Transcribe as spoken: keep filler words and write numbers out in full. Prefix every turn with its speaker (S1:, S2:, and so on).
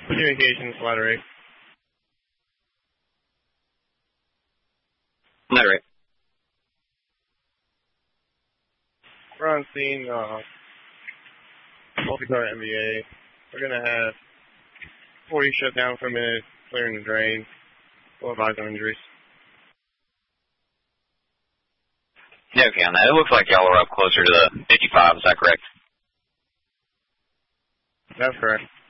S1: Communications, ladder eight.
S2: Ladder eight.
S1: We're on scene, uh, multi-car M V A. We're going to have forty shut down for a minute, clearing the drain. We'll advise on injuries.
S2: Yeah, okay, on that. It looks like y'all are up closer to the fifty-five, is that correct?
S1: That's correct.